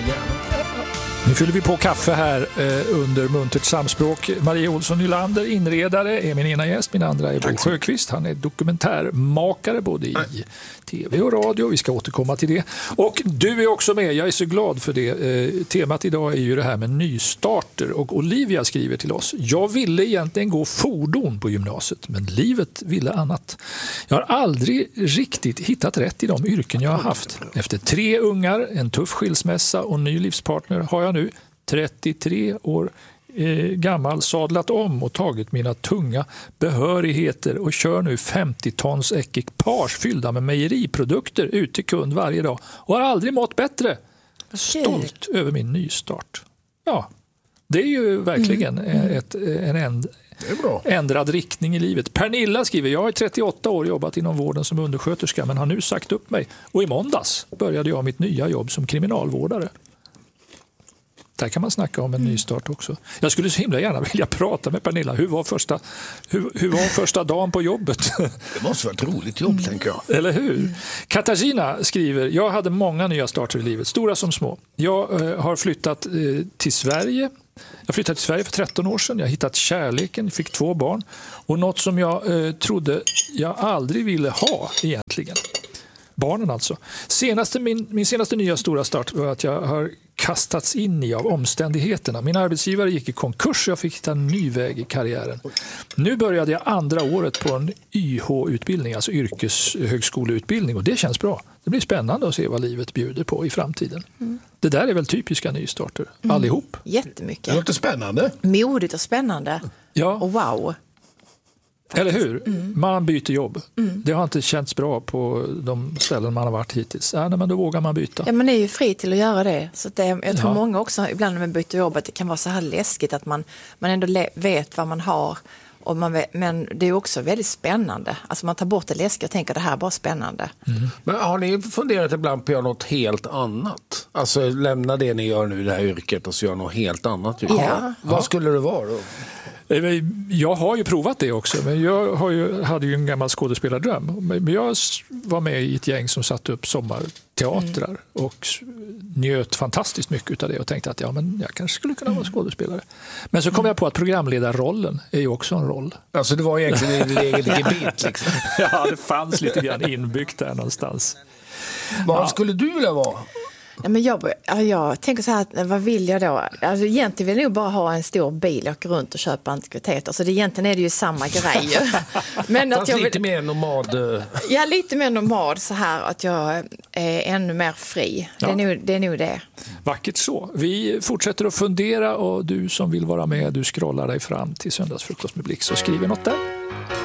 gärna. Nu fyller vi på kaffe här under muntert samspråk. Maria Olsson Nylander, inredare, är min ena gäst. Min andra är Bo Sjöqvist. Han är dokumentärmakare både i tv och radio. Vi ska återkomma till det. Och du är också med. Jag är så glad för det. Temat idag är ju det här med nystarter. Och Olivia skriver till oss. Jag ville egentligen gå fordon på gymnasiet, men livet ville annat. Jag har aldrig riktigt hittat rätt i de yrken jag har haft. Efter 3 ungar, en tuff skilsmässa och ny livspartner har jag nu 33 år gammal sadlat om och tagit mina tunga behörigheter och kör nu 50 tons ekipage fyllda med mejeriprodukter ut till kund varje dag och har aldrig mått bättre. Stolt över min nystart. Ja, det är ju verkligen en ändrad riktning i livet. Pernilla skriver, jag har 38 år jobbat inom vården som undersköterska men har nu sagt upp mig och i måndags började jag mitt nya jobb som kriminalvårdare. Där kan man snacka om en nystart också. Jag skulle så himla gärna vilja prata med Pernilla. Hur var första dagen på jobbet? Det måste vara ett roligt jobb, tänker jag. Eller hur? Katarina skriver, jag hade många nya starter i livet, stora som små. Jag har flyttat till Sverige. Jag flyttade till Sverige för 13 år sedan. Jag har hittat kärleken, fick 2 barn. Och något som jag trodde jag aldrig ville ha egentligen. Barnen alltså. Min senaste nya stora start var att jag har kastats in i av omständigheterna. Min arbetsgivare gick i konkurs och jag fick hitta en ny väg i karriären. Nu började jag andra året på en YH-utbildning, alltså yrkeshögskoleutbildning, och det känns bra. Det blir spännande att se vad livet bjuder på i framtiden. Det där är väl typiska nystarter, allihop. Jättemycket. Det låter spännande. Modigt och spännande. Ja. Och wow. Eller hur? Man byter jobb. Det har inte känts bra på de ställen man har varit hittills. Men då vågar man byta. Ja, man är ju fri till att göra det. Så att jag tror många också, ibland när man byter jobb, att det kan vara så här läskigt att man ändå vet vad man har. Och men det är också väldigt spännande. Alltså man tar bort det läskiga och tänker det här är bara spännande. Men har ni funderat ibland på att göra något helt annat? Alltså lämna det ni gör nu, det här yrket, och så göra något helt annat yrke? Ja. Vad skulle det vara då? Jag har ju provat det också, men jag hade ju en gammal skådespelardröm. Men jag var med i ett gäng som satte upp sommarteatrar och njöt fantastiskt mycket av det och tänkte att jag kanske skulle kunna vara skådespelare. Men så kom jag på att programledarrollen är ju också en roll. Alltså det var egentligen i eget gebit liksom. Ja, det fanns lite grann inbyggt där någonstans. Vad skulle du vilja vara? Ja, men jag tänker så här, vad vill jag då? Alltså, egentligen vill jag nog bara ha en stor bil och åka runt och köpa antikviteter. Så egentligen är det ju samma grej. Men att lite mer nomad. Ja, lite mer nomad så här att jag är ännu mer fri. Ja. Det är nog det. Vackert så. Vi fortsätter att fundera och du som vill vara med, du scrollar dig fram till Söndagsfrukost med Blix och skriver något där.